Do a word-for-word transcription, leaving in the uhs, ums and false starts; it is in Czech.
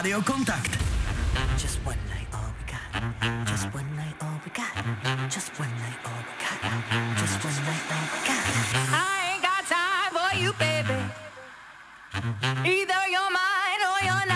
Rádio Kontakt. Just one night all we got. Just one night all we got. Just one night all we got. Just one night all we got. I ain't got time for you, baby. Either you're mine or you're not.